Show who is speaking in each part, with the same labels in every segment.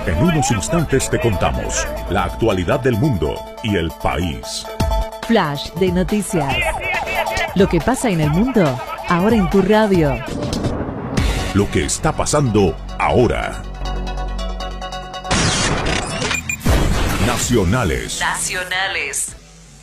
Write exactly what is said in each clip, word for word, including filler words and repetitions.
Speaker 1: En unos instantes te contamos la actualidad del mundo y el país.
Speaker 2: Flash de noticias. Lo que pasa en el mundo, ahora en tu radio.
Speaker 1: Lo que está pasando ahora. Nacionales.
Speaker 2: Nacionales.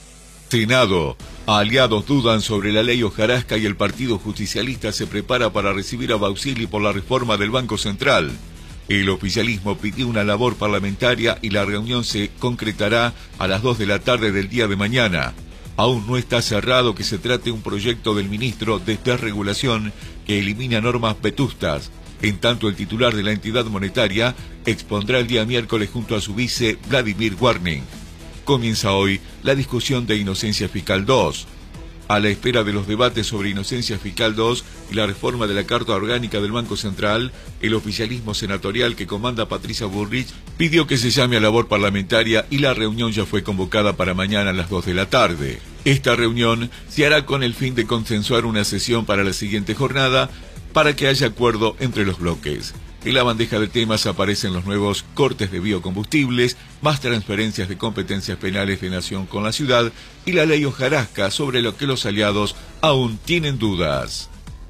Speaker 3: Senado. Aliados dudan sobre la ley hojarasca y el Partido Justicialista se prepara para recibir a Bausili por la reforma del Banco Central. El oficialismo pidió una labor parlamentaria y la reunión se concretará a las dos de la tarde del día de mañana. Aún no está cerrado que se trate de un proyecto del ministro de Desregulación que elimina normas vetustas. En tanto, el titular de la entidad monetaria expondrá el día miércoles junto a su vice Vladimir Warning. Comienza hoy la discusión de Inocencia Fiscal dos. A la espera de los debates sobre Inocencia Fiscal dos y la reforma de la Carta Orgánica del Banco Central, el oficialismo senatorial que comanda Patricia Bullrich pidió que se llame a labor parlamentaria y la reunión ya fue convocada para mañana a las dos de la tarde. Esta reunión se hará con el fin de consensuar una sesión para la siguiente jornada para que haya acuerdo entre los bloques. En la bandeja de temas aparecen los nuevos cortes de biocombustibles, más transferencias de competencias penales de nación con la ciudad y la ley hojarasca sobre lo que los aliados aún tienen dudas.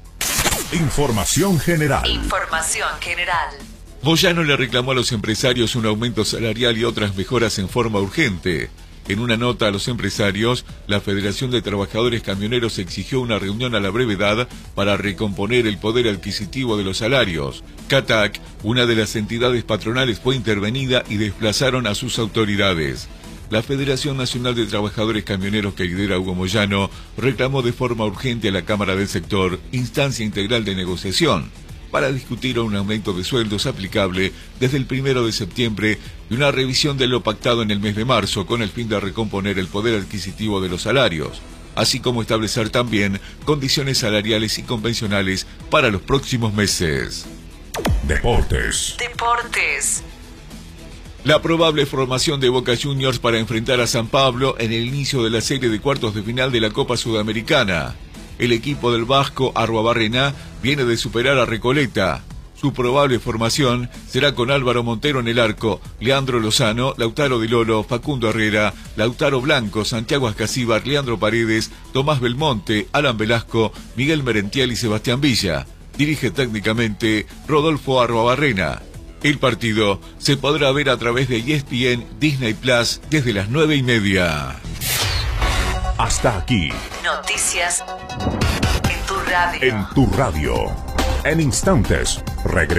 Speaker 1: Información general.
Speaker 2: Información general.
Speaker 3: Moyano le reclamó a los empresarios un aumento salarial y otras mejoras en forma urgente. En una nota a los empresarios, la Federación de Trabajadores Camioneros exigió una reunión a la brevedad para recomponer el poder adquisitivo de los salarios. CATAC, una de las entidades patronales, fue intervenida y desplazaron a sus autoridades. La Federación Nacional de Trabajadores Camioneros que lidera Hugo Moyano reclamó de forma urgente a la Cámara del Sector, instancia integral de negociación, para discutir un aumento de sueldos aplicable desde el primero de septiembre y una revisión de lo pactado en el mes de marzo con el fin de recomponer el poder adquisitivo de los salarios, así como establecer también condiciones salariales y convencionales para los próximos meses.
Speaker 1: Deportes.
Speaker 2: Deportes.
Speaker 3: La probable formación de Boca Juniors para enfrentar a San Pablo en el inicio de la serie de cuartos de final de la Copa Sudamericana. El equipo del Vasco Arruabarrena viene de superar a Recoleta. Su probable formación será con Álvaro Montero en el arco, Leandro Lozano, Lautaro Di Lolo, Facundo Herrera, Lautaro Blanco, Santiago Ascasíbar, Leandro Paredes, Tomás Belmonte, Alan Velasco, Miguel Merentiel y Sebastián Villa. Dirige técnicamente Rodolfo Arruabarrena. El partido se podrá ver a través de E S P N Disney Plus desde las nueve y media.
Speaker 1: Hasta aquí.
Speaker 2: Noticias en tu radio.
Speaker 1: En tu radio. En instantes, regresamos.